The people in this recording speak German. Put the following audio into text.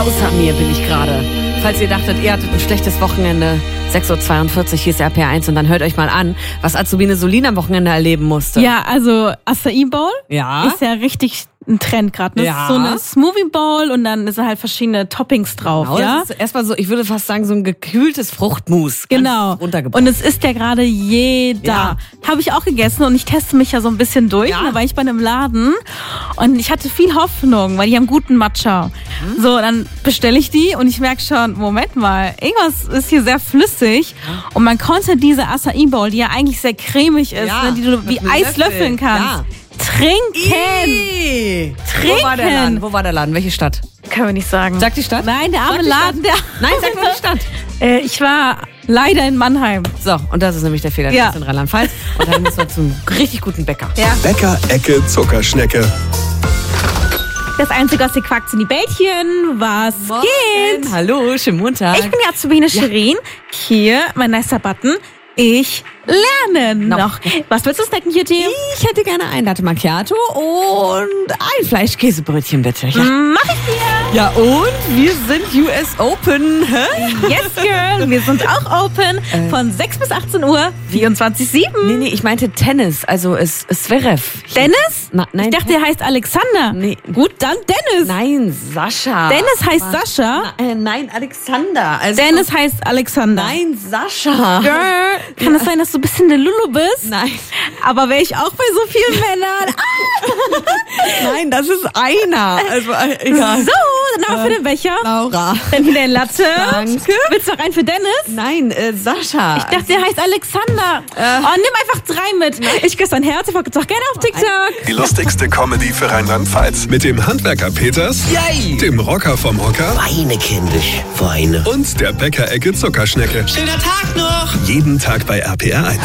Außer mir bin ich gerade. Falls ihr dachtet, ihr hattet ein schlechtes Wochenende, 6.42 Uhr, hier ist RPR1 und dann hört euch mal an, was Azubine Solin am Wochenende erleben musste. Ja, also Acai Bowl Ja. ist ja richtig ein Trend gerade. Das Ja. ist so eine Smoothie Bowl und dann ist da halt verschiedene Toppings drauf. Genau, Ja? das ist erstmal so, ich würde fast sagen, so ein gekühltes Fruchtmus. Genau. Runtergebracht. Und es isst ja gerade jeder. Ja. Habe ich auch gegessen und ich teste mich ja so ein bisschen durch. Ja. Da war ich bei einem Laden und ich hatte viel Hoffnung, weil die haben guten Matcha. So, dann bestelle ich die und ich merke schon, Moment mal, irgendwas ist hier sehr flüssig. Und man konnte diese Acai Bowl, die ja eigentlich sehr cremig ist, Ja, ne, die du wie mit einem Eis Löffel. löffeln kannst. Ja. Trinken! Ih. Trinken. Wo war der Laden? Welche Stadt? Können wir nicht sagen. Sag die Stadt? Nein, der arme Sag die Laden, der. Nein, sag nur die Stadt. Ich war leider in Mannheim. So, und das ist nämlich der Fehler. Ja. Das ist in Rheinland-Pfalz. Und dann müssen wir zum richtig guten Bäcker. Ja. Bäcker-Ecke Zuckerschnecke. Das Einzige, was ihr quackt, sind die Bällchen. Was geht? Hallo, schönen Montag. Ich bin die Azubine Shirin. Hier, mein nicer Button. Ich lerne noch. Was willst du snacken hier, Team? Ich hätte gerne ein Latte Macchiato und ein Fleischkäsebrötchen, bitte. Ja. Mach ich dir. Ja, und wir sind US Open. Hä? Yes, girl. Wir sind auch open von 6 bis 18 Uhr, 24/7. Nee, ich meinte Tennis, also Zverev. Dennis? Nein. Ich dachte, der heißt Alexander. Nee. Gut, dann Dennis. Nein, Sascha. Dennis heißt Sascha. Nein, Alexander. Also, Dennis heißt Alexander. Nein, Sascha. Girl, kann es sein, dass du ein bisschen eine Lulu bist? Nein. Aber wäre ich auch bei so vielen Männern. Nein, das ist einer. Also, egal. So, dann haben wir für den Becher. Laura. Dann wieder ein Latte. Danke. Willst du noch einen für Dennis? Nein, Sascha. Ich dachte, der heißt Alexander. Oh, nimm einfach 3 mit. Ich küsse dein Herz, ich folge doch gerne auf TikTok. Die lustigste Comedy für Rheinland-Pfalz. Mit dem Handwerker Peters, Yay! dem Rocker vom Hocker Weine, kindisch, weine. und der Bäcker-Ecke Zuckerschnecke. Schöner Tag noch! Jeden Tag bei RPR1.